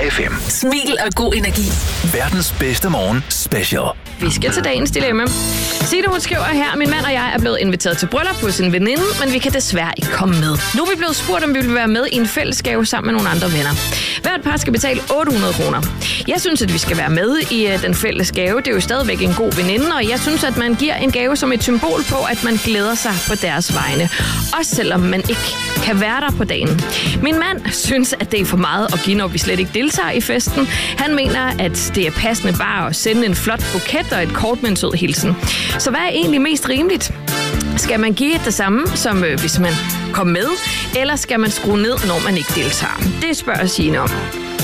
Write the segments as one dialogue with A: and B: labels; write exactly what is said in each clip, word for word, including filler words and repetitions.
A: F M.
B: Smil og god energi.
A: Verdens bedste morgen special.
C: Vi skal til dagens dilemma. Signe, hun skriver her, min mand og jeg er blevet inviteret til bryllup hos en veninde, men vi kan desværre ikke komme med. Nu er vi blevet spurgt, om vi vil være med i en fællesgave sammen med nogle andre venner. Hvert par skal betale otte hundrede kroner. Jeg synes, at vi skal være med i uh, den fælles gave. Det er jo stadigvæk en god veninde, og jeg synes, at man giver en gave som et symbol på, at man glæder sig på deres vegne. Også selvom man ikke kan være der på dagen. Min mand synes, at det er for meget at give, når vi slet ikke deltager i festen. Han mener, at det er passende bare at sende en flot buket og et kort med en sød hilsen. Så hvad er egentlig mest rimeligt? Skal man give det samme, som øh, hvis man kommer med, eller skal man skrue ned, når man ikke deltager? Det spørger Signe om.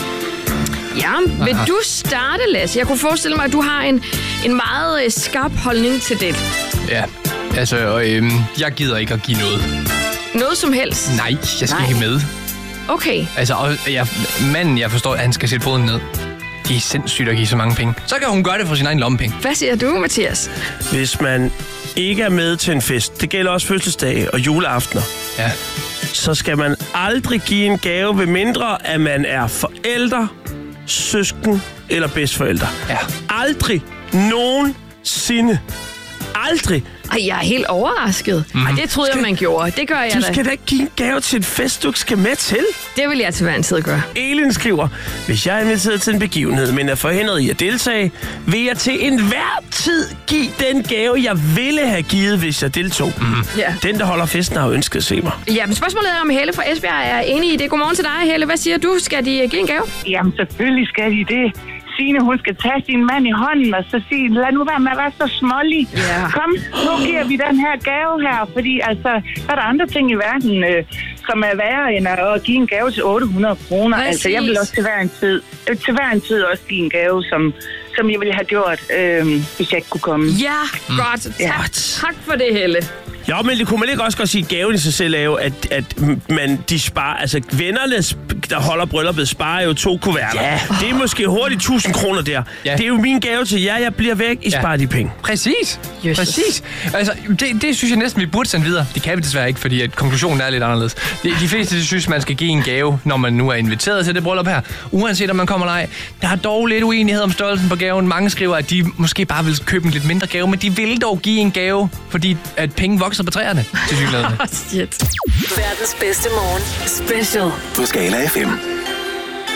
C: Ja, vil du starte, Lasse? Jeg kunne forestille mig, at du har en, en meget øh, skarp holdning til det.
D: Ja, altså, øh, jeg gider ikke at give noget.
C: Noget som helst?
D: Nej, jeg skal
C: Nej.
D: ikke med.
C: Okay.
D: Altså, og jeg, manden, jeg forstår, at han skal sætte foden ned. Det er sindssygt at give så mange penge. Så kan hun gøre det for sin egen lommepenge.
C: Hvad siger du, Mathias?
E: Hvis man ikke er med til en fest, det gælder også fødselsdage og juleaftener,
D: Ja.
E: så skal man aldrig give en gave, ved mindre at man er forældre, søsken eller bedstforældre.
D: Ja.
E: Aldrig nogensinde. Aldrig.
C: Ej, jeg er helt overrasket. Mm. Ej, det troede jeg, man gjorde. Det gør jeg
E: Du
C: da.
E: skal da ikke give en gave til en fest, du ikke skal med til.
C: Det vil jeg til hver en tid gøre.
E: Elin skriver, hvis jeg er inviteret til en begivenhed, men er forhindret i at deltage, vil jeg til enhver tid give den gave, jeg ville have givet, hvis jeg deltog. Mm.
C: Ja.
E: Den, der holder festen, har ønsket at se mig.
C: Ja, men spørgsmålet er, om Helle fra Esbjerg er enig i det. Godmorgen til dig, Helle. Hvad siger du? Skal de give en gave?
F: Jamen, selvfølgelig skal de det. Signe, hun skal tage sin mand i hånden og så sige, lad nu være med at være så smålig.
C: Ja.
F: Kom, nu giver vi den her gave her, fordi altså, der er der andre ting i verden, øh, som er værre end at give en gave til otte hundrede kroner.
C: Præcis.
F: Altså, jeg vil også til hver en tid, øh, til hver en tid også give en gave, som, som jeg ville have gjort, øh, hvis jeg ikke kunne komme.
C: Ja, mm. godt. Tak,
F: Ja.
C: tak for det, Helle.
E: Jo, men det kunne man ikke også godt sige, at gaven i sig selv er jo, at, at man, de sparer, altså vennerne, der holder brylluppet, sparer jo to kuverter.
D: Ja.
E: Det er måske hurtigt tusind kroner der.
D: Ja.
E: Det er jo min gave til jer, jeg bliver væk, I
D: Ja.
E: sparer de penge.
D: Præcis.
C: Jesus.
D: Præcis. Altså, det, det synes jeg næsten, vi burde sende videre. Det kan vi desværre ikke, fordi at konklusionen er lidt anderledes. De, de fleste synes, man skal give en gave, når man nu er inviteret til det bryllup her. Uanset om man kommer eller ej. Der er dog lidt uenighed om størrelsen på gaven. Mange skriver, at de måske bare vil købe en lidt mindre gave, men de vil dog give en gave, fordi at penge vokser på træerne til synligheden.
C: Shit.
B: Verdens bedste morgen special.
A: På Skala F M.